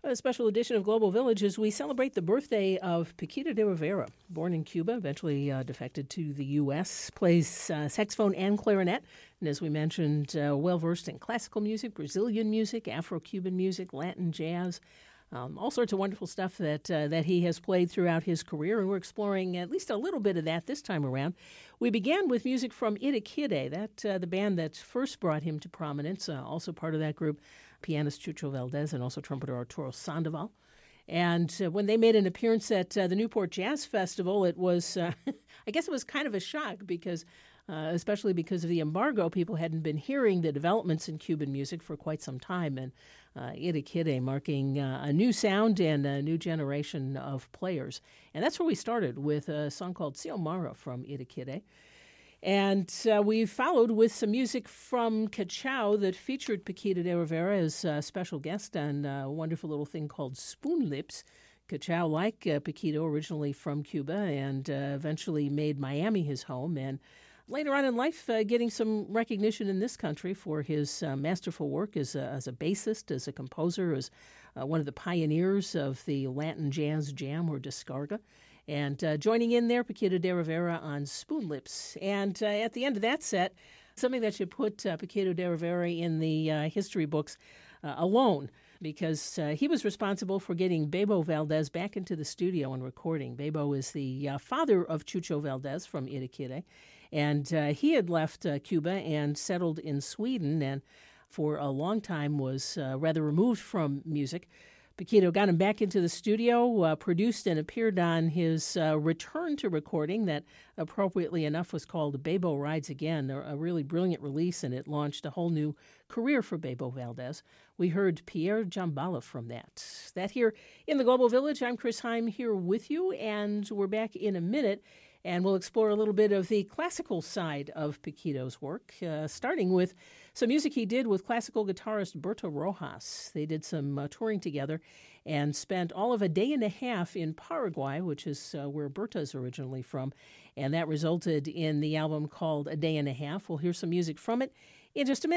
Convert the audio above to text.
A special edition of Global Village as we celebrate the birthday of Paquito de Rivera. Born in Cuba, eventually defected to the U.S., plays saxophone and clarinet, and as we mentioned, well-versed in classical music, Brazilian music, Afro-Cuban music, Latin jazz, all sorts of wonderful stuff that he has played throughout his career, and we're exploring at least a little bit of that this time around. We began with music from Itakide, the band that first brought him to prominence, also part of that group, pianist Chucho Valdés and also trumpeter Arturo Sandoval. And when they made an appearance at the Newport Jazz Festival, it was, I guess it was kind of a shock because, especially because of the embargo, people hadn't been hearing the developments in Cuban music for quite some time. And Itakide marking a new sound and a new generation of players. And that's where we started with a song called Xiomara from Itakide. And we followed with some music from Cachao that featured Paquito de Rivera as a special guest on a wonderful little thing called Spoon Lips. Cachao, like Paquito, originally from Cuba and eventually made Miami his home. And later on in life, getting some recognition in this country for his masterful work as a bassist, as a composer, as one of the pioneers of the Latin jazz jam or descarga. And joining in there, Paquito de Rivera on Spoon Lips. And at the end of that set, something that should put Paquito de Rivera in the history books alone, because he was responsible for getting Bebo Valdés back into the studio and recording. Bebo is the father of Chucho Valdés from Itakide, and he had left Cuba and settled in Sweden, and for a long time was rather removed from music. Paquito got him back into the studio, produced and appeared on his return to recording that, appropriately enough, was called Bebo Rides Again, a really brilliant release, and it launched a whole new career for Bebo Valdés. We heard Pierre Jambala from that. That here in the Global Village. I'm Chris Heim here with you, and we're back in a minute, and we'll explore a little bit of the classical side of Paquito's work, starting with some music he did with classical guitarist Berto Rojas. They did some touring together and spent all of a day and a half in Paraguay, which is where Berto's originally from, and that resulted in the album called A Day and a Half. We'll hear some music from it in just a minute.